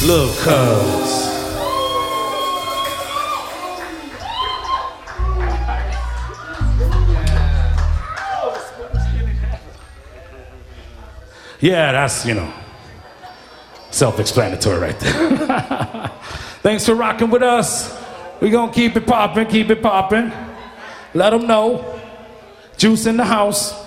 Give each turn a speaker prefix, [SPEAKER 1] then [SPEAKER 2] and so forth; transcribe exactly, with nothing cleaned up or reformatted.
[SPEAKER 1] Look, cuz. Yeah, that's, you know, self-explanatory right there. Thanks for rocking with us. We're gonna keep it popping, keep it popping. Let them know. Juice in the house.